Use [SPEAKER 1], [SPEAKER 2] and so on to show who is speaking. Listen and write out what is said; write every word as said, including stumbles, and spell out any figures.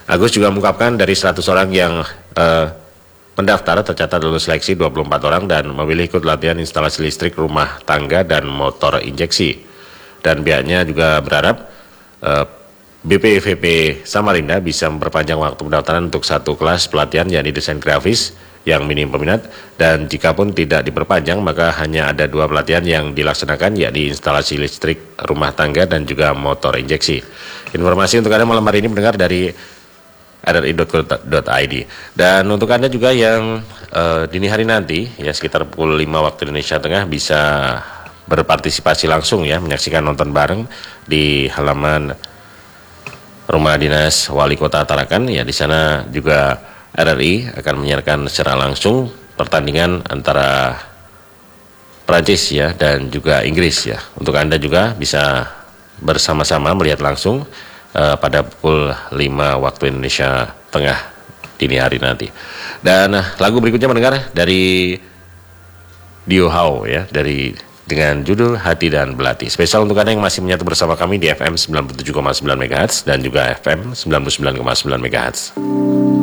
[SPEAKER 1] Agus juga mengungkapkan dari seratus orang yang uh, pendaftar tercatat lulus seleksi dua puluh empat orang dan memilih ikut latihan instalasi listrik rumah tangga dan motor injeksi. Dan pihaknya juga berharap uh, B P V P Samarinda bisa memperpanjang waktu pendaftaran untuk satu kelas pelatihan yakni desain grafis yang minim peminat, dan jika pun tidak diperpanjang maka hanya ada dua pelatihan yang dilaksanakan yakni instalasi listrik rumah tangga dan juga motor injeksi. Informasi untuk Anda malam hari ini mendengar dari r r i dot co dot i d. Dan untuk Anda juga yang uh, dini hari nanti ya sekitar pukul lima waktu Indonesia Tengah bisa berpartisipasi langsung ya, menyaksikan nonton bareng di halaman Rumah Dinas Wali Kota Tarakan ya. Di sana juga R R I akan menyiarkan secara langsung pertandingan antara Prancis ya dan juga Inggris ya. Untuk Anda juga bisa bersama-sama melihat langsung uh, pada pukul lima waktu Indonesia Tengah dini hari nanti. Dan uh, lagu berikutnya mendengar dari Dio Hao ya, dari dengan judul Hati dan Belati. Spesial untuk Anda yang masih menyatu bersama kami di F M sembilan puluh tujuh koma sembilan megahertz dan juga F M sembilan puluh sembilan koma sembilan megahertz.